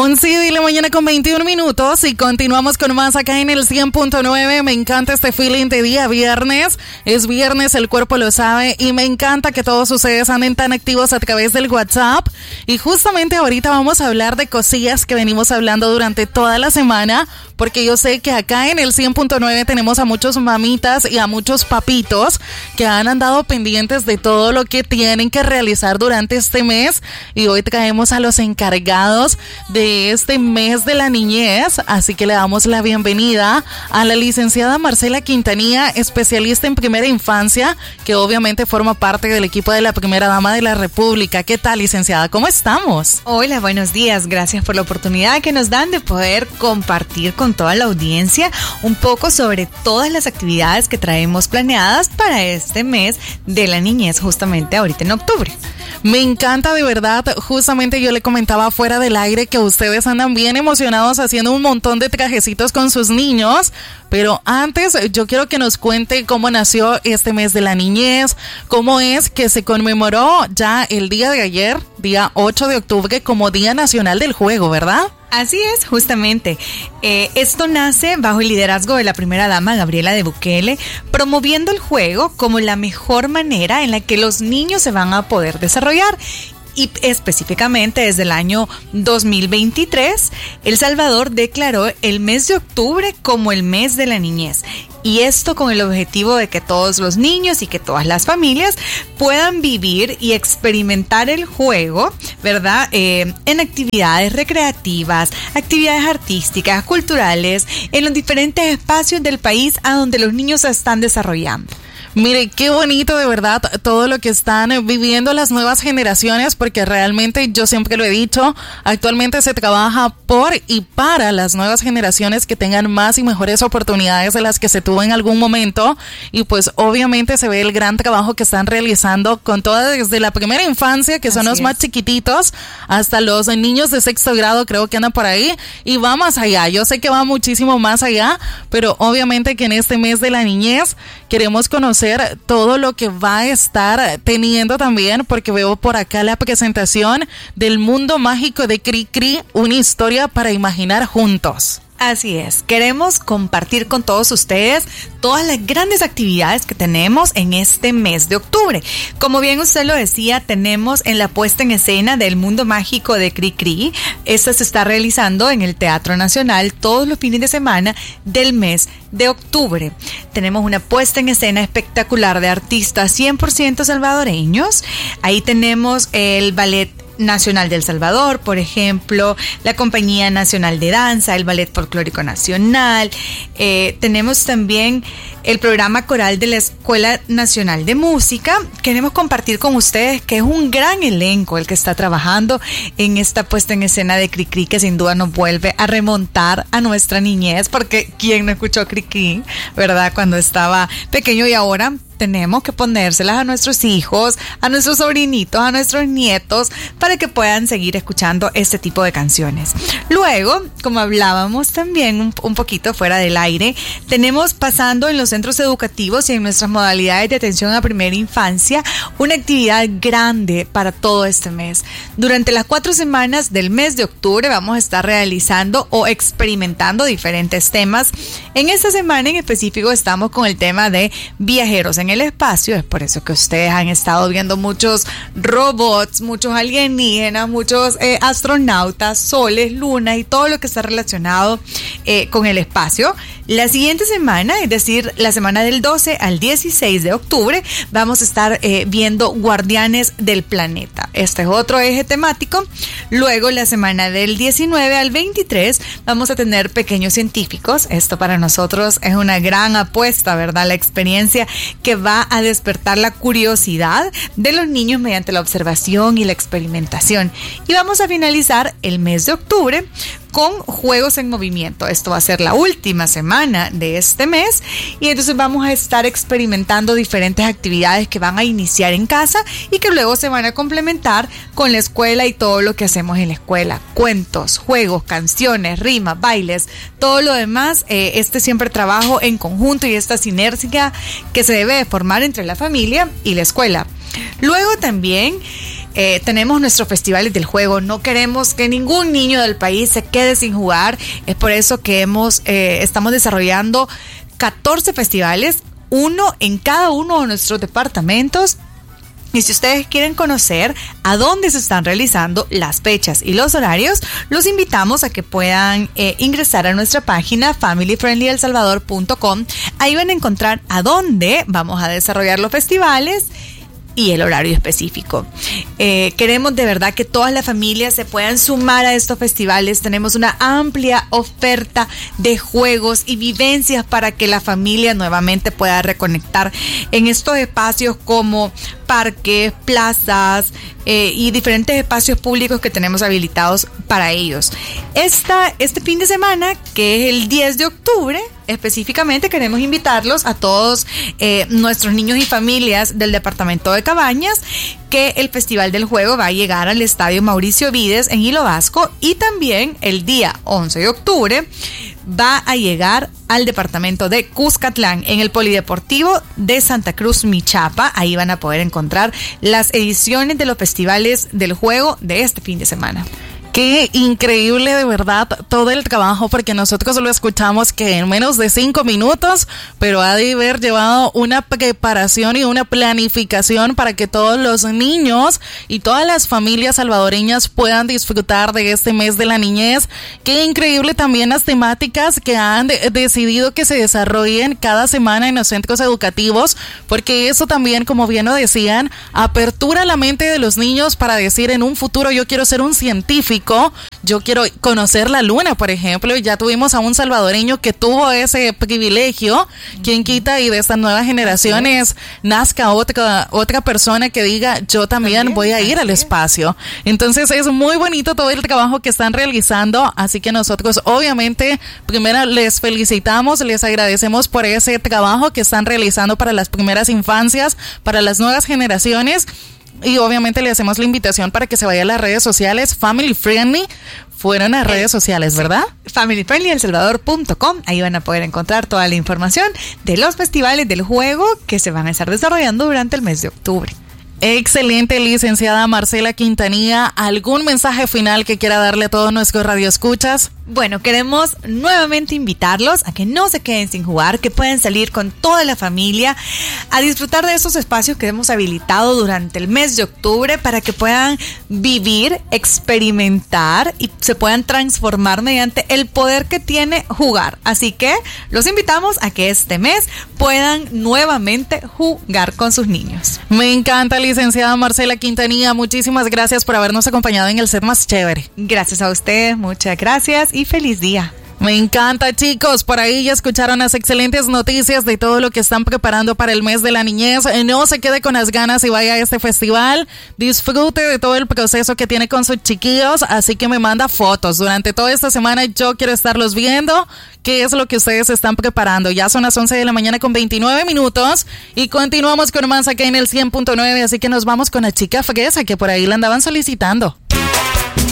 11 de la mañana con 21 minutos y continuamos con más acá en el 100.9. Me encanta este feeling de día viernes. Es viernes, el cuerpo lo sabe y me encanta que todos ustedes anden tan activos a través del WhatsApp. Y justamente ahorita vamos a hablar de cosillas que venimos hablando durante toda la semana, porque yo sé que acá en el 100.9 tenemos a muchos mamitas y a muchos papitos que han andado pendientes de todo lo que tienen que realizar durante este mes, y hoy traemos a los encargados de este mes de la niñez, así que le damos la bienvenida a la licenciada Marcela Quintanilla, especialista en primera infancia, que obviamente forma parte del equipo de la primera dama de la República. ¿Qué tal, licenciada? ¿Cómo estamos? Hola, buenos días. Gracias por la oportunidad que nos dan de poder compartir con toda la audiencia un poco sobre todas las actividades que traemos planeadas para este mes de la niñez, justamente ahorita en octubre. Me encanta, de verdad. Justamente yo le comentaba fuera del aire que ustedes andan bien emocionados haciendo un montón de trajecitos con sus niños, pero antes yo quiero que nos cuente cómo nació este mes de la niñez, cómo es que se conmemoró ya el día de ayer, día 8 de octubre, como Día Nacional del Juego, ¿verdad? Así es, justamente. Esto nace bajo el liderazgo de la primera dama, Gabriela de Bukele, promoviendo el juego como la mejor manera en la que los niños se van a poder desarrollar. Y específicamente desde el año 2023, El Salvador declaró el mes de octubre como el mes de la niñez. Y esto con el objetivo de que todos los niños y que todas las familias puedan vivir y experimentar el juego, ¿verdad? En actividades recreativas, actividades artísticas, culturales, en los diferentes espacios del país a donde los niños se están desarrollando. Mire, qué bonito de verdad todo lo que están viviendo las nuevas generaciones, porque realmente yo siempre lo he dicho, actualmente se trabaja por y para las nuevas generaciones que tengan más y mejores oportunidades de las que se tuvo en algún momento, y pues obviamente se ve el gran trabajo que están realizando con toda, desde la primera infancia, que son los más chiquititos, hasta los niños de sexto grado, creo que andan por ahí, y va más allá. Yo sé que va muchísimo más allá, pero obviamente que en este mes de la niñez queremos conocer todo lo que va a estar teniendo también, porque veo por acá la presentación del Mundo Mágico de Cri Cri, una historia para imaginar juntos. Así es, queremos compartir con todos ustedes todas las grandes actividades que tenemos en este mes de octubre. Como bien usted lo decía, tenemos en la puesta en escena del Mundo Mágico de Cri Cri. Esta se está realizando en el Teatro Nacional todos los fines de semana del mes de octubre. Tenemos una puesta en escena espectacular de artistas 100% salvadoreños. Ahí tenemos el Ballet Nacional del Salvador, por ejemplo, la Compañía Nacional de Danza, el Ballet Folclórico Nacional. Tenemos también el programa coral de la Escuela Nacional de Música. Queremos compartir con ustedes que es un gran elenco el que está trabajando en esta puesta en escena de Cri Cri, que sin duda nos vuelve a remontar a nuestra niñez, porque ¿quién no escuchó Cri Cri, verdad? Cuando estaba pequeño, y ahora tenemos que ponérselas a nuestros hijos, a nuestros sobrinitos, a nuestros nietos, para que puedan seguir escuchando este tipo de canciones. Luego, como hablábamos también un poquito fuera del aire, tenemos pasando en los centros educativos y en nuestras modalidades de atención a primera infancia una actividad grande para todo este mes. Durante las 4 semanas del mes de octubre vamos a estar realizando o experimentando diferentes temas. En esta semana en específico estamos con el tema de viajeros en el espacio. Es por eso que ustedes han estado viendo muchos robots, muchos alienígenas, muchos astronautas, soles, lunas y todo lo que está relacionado con el espacio. La siguiente semana, es decir, la semana del 12 al 16 de octubre, vamos a estar viendo Guardianes del Planeta. Este es otro eje temático. Luego, la semana del 19 al 23, vamos a tener Pequeños Científicos. Esto para nosotros es una gran apuesta, ¿verdad? La experiencia que va a despertar la curiosidad de los niños mediante la observación y la experimentación. Y vamos a finalizar el mes de octubre con Juegos en Movimiento. Esto va a ser la última semana de este mes, y entonces vamos a estar experimentando diferentes actividades que van a iniciar en casa y que luego se van a complementar con la escuela y todo lo que hacemos en la escuela. Cuentos, juegos, canciones, rimas, bailes, todo lo demás. Este siempre trabajo en conjunto y esta sinergia que se debe de formar entre la familia y la escuela. Luego también tenemos nuestros festivales del juego. No queremos que ningún niño del país se quede sin jugar. Es por eso que estamos desarrollando 14 festivales, uno en cada uno de nuestros departamentos. Y si ustedes quieren conocer a dónde se están realizando las fechas y los horarios, los invitamos a que puedan ingresar a nuestra página familyfriendlyelsalvador.com. Ahí van a encontrar a dónde vamos a desarrollar los festivales y el horario específico. Queremos de verdad que todas las familias se puedan sumar a estos festivales. Tenemos una amplia oferta de juegos y vivencias para que la familia nuevamente pueda reconectar en estos espacios como parques, plazas y diferentes espacios públicos que tenemos habilitados para ellos. Este fin de semana, que es el 10 de octubre, específicamente queremos invitarlos a todos nuestros niños y familias del departamento de Cabañas, que el Festival del Juego va a llegar al Estadio Mauricio Vides en Hilo Vasco, y también el día 11 de octubre va a llegar al departamento de Cuscatlán en el Polideportivo de Santa Cruz, Michapa. Ahí van a poder encontrar las ediciones de los festivales del juego de este fin de semana. Qué increíble, de verdad, todo el trabajo, porque nosotros lo escuchamos que en menos de 5 minutos, pero ha de haber llevado una preparación y una planificación para que todos los niños y todas las familias salvadoreñas puedan disfrutar de este mes de la niñez. Qué increíble también las temáticas que han decidido que se desarrollen cada semana en los centros educativos, porque eso también, como bien lo decían, apertura la mente de los niños para decir en un futuro: yo quiero ser un científico, yo quiero conocer la luna, por ejemplo. Y ya tuvimos a un salvadoreño que tuvo ese privilegio. Quien quita y de estas nuevas generaciones nazca otra persona que diga: yo también voy a ir al espacio. Entonces es muy bonito todo el trabajo que están realizando, así que nosotros obviamente primero les felicitamos, les agradecemos por ese trabajo que están realizando para las primeras infancias, para las nuevas generaciones. Y obviamente le hacemos la invitación para que se vaya a las redes sociales. Family Friendly fueron las redes sociales, ¿verdad? familyfriendlyelsalvador.com. Ahí van a poder encontrar toda la información de los festivales del juego que se van a estar desarrollando durante el mes de octubre. Excelente, licenciada Marcela Quintanilla. ¿Algún mensaje final que quiera darle a todos nuestros radioescuchas? Bueno, queremos nuevamente invitarlos a que no se queden sin jugar, que pueden salir con toda la familia a disfrutar de esos espacios que hemos habilitado durante el mes de octubre para que puedan vivir, experimentar y se puedan transformar mediante el poder que tiene jugar. Así que los invitamos a que este mes puedan nuevamente jugar con sus niños. Me encanta, licenciada Marcela Quintanilla. Muchísimas gracias por habernos acompañado en el set más chévere. Gracias a ustedes, muchas gracias y feliz día. Me encanta, chicos. Por ahí ya escucharon las excelentes noticias de todo lo que están preparando para el mes de la niñez. No se quede con las ganas y vaya a este festival. Disfrute de todo el proceso que tiene con sus chiquillos. Así que me manda fotos. Durante toda esta semana yo quiero estarlos viendo. ¿Qué es lo que ustedes están preparando? Ya son las 11 de la mañana con 29 minutos. Y continuamos con más acá en el 100.9. Así que nos vamos con la chica fresa que por ahí la andaban solicitando.